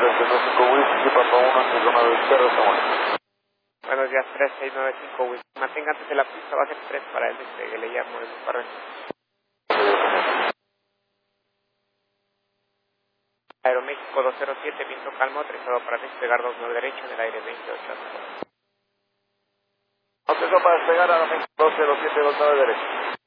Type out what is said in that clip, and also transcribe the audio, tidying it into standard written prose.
3695 Whisky, Papa 1, Antigua de izquierda, estamos. Buenos días, 3695 Whisky. Mantenga antes de la pista base 3 para el despegue, le llamo en un par de... Aeroméxico 207, viento calmo, autorizado para despegar 29 derecho en el aire 28. Autorizado para despegar a Aeroméxico 207, 29 derecho.